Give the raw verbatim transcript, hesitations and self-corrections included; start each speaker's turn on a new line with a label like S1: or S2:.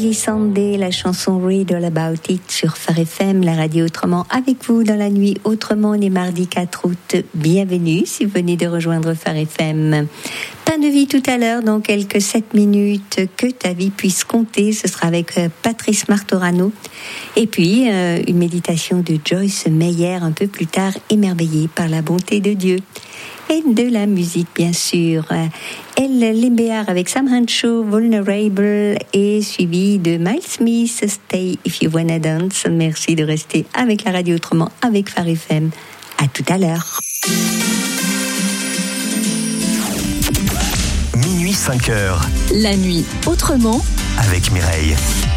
S1: Billy Sunday, la chanson Read All About It sur Phare F M, la radio autrement avec vous dans la nuit autrement, on est mardi quatre août. Bienvenue si vous venez de rejoindre Phare F M. Pain de vie tout à l'heure, dans quelques sept minutes, que ta vie puisse compter, ce sera avec Patrice Martorano. Et puis, euh, une méditation de Joyce Meyer un peu plus tard, émerveillée par la bonté de Dieu. Et de la musique, bien sûr. Elle Limbéard avec Sam Henshaw, Vulnerable, et suivi de Miles Smith, Stay If You Wanna Dance. Merci de rester avec la radio autrement, avec Phare F M. À tout à l'heure.
S2: Minuit cinq heures.
S3: La nuit autrement
S2: avec Mireille.